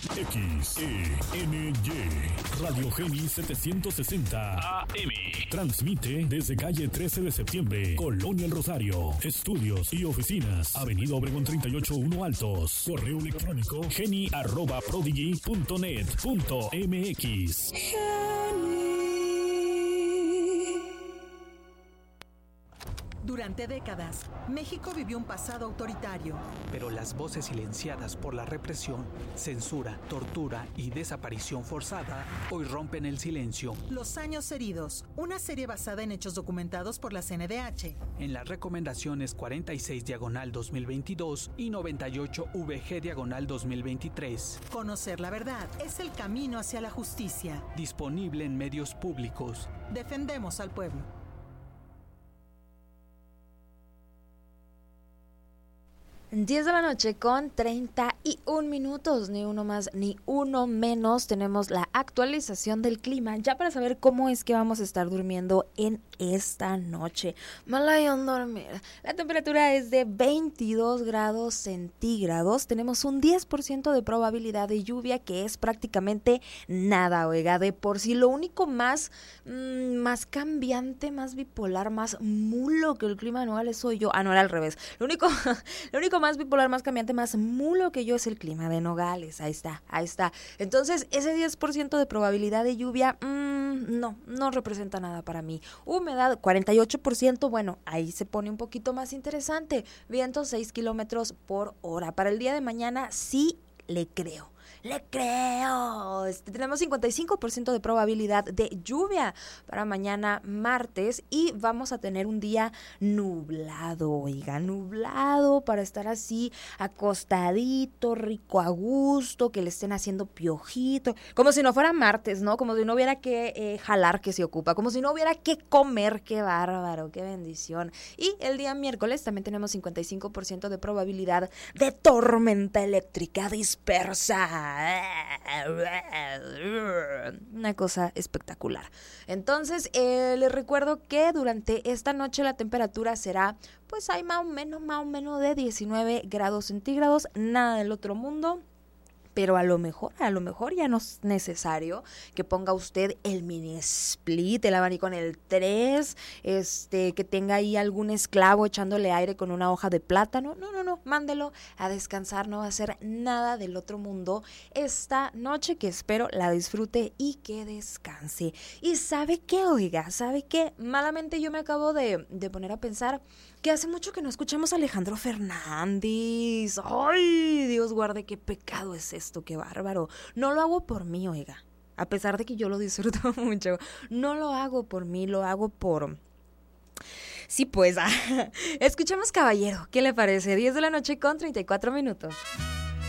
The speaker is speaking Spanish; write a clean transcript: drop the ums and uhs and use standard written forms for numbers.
XENY Radio Geni 760 AM. Transmite desde calle 13 de septiembre, Colonia El Rosario. Estudios y oficinas, Avenida Obregón 38-1 Altos. Correo electrónico geni@prodigy.net.mx. Durante décadas, México vivió un pasado autoritario. Pero las voces silenciadas por la represión, censura, tortura y desaparición forzada hoy rompen el silencio. Los años heridos, una serie basada en hechos documentados por la CNDH. En las recomendaciones 46/2022 y 98/VG/2023. Conocer la verdad es el camino hacia la justicia. Disponible en medios públicos. Defendemos al pueblo. 10 de la noche con 31 minutos, ni uno más ni uno menos. Tenemos la actualización del clima ya para saber cómo es que vamos a estar durmiendo en esta noche. Malayan dormir. La temperatura es de 22 grados centígrados. Tenemos un 10% de probabilidad de lluvia, que es prácticamente nada, oiga. De por sí, lo único más cambiante, más bipolar, más mulo que el clima de Nogales soy yo. No, era al revés. Lo único más bipolar, más cambiante, más mulo que yo es el clima de Nogales. Ahí está. Entonces, ese 10% de probabilidad de lluvia, no representa nada para mí. Humedad 48%, bueno, ahí se pone un poquito más interesante. Viento 6 kilómetros por hora. Para el día de mañana sí le creo. Tenemos 55% de probabilidad de lluvia para mañana martes y vamos a tener un día nublado, nublado para estar así acostadito, rico a gusto, que le estén haciendo piojito, como si no fuera martes, ¿no? Como si no hubiera que jalar, que se ocupa, como si no hubiera que comer. Qué bárbaro, qué bendición. Y el día miércoles también tenemos 55% de probabilidad de tormenta eléctrica dispersa. Una cosa espectacular. Entonces, les recuerdo que durante esta noche la temperatura será, pues hay más o menos de 19 grados centígrados, nada del otro mundo. Pero a lo mejor ya no es necesario que ponga usted el mini split, el abanico en el 3, que tenga ahí algún esclavo echándole aire con una hoja de plátano. No, mándelo a descansar, no va a ser nada del otro mundo esta noche, que espero la disfrute y que descanse. Y ¿sabe qué, oiga? ¿Sabe qué? Malamente yo me acabo de poner a pensar que hace mucho que no escuchamos a Alejandro Fernández. ¡Ay, Dios guarde, qué pecado es esto, qué bárbaro! No lo hago por mí, oiga, a pesar de que yo lo disfruto mucho. No lo hago por mí, lo hago por... Sí, pues, escuchamos Caballero, ¿qué le parece? 10 de la noche con 34 minutos.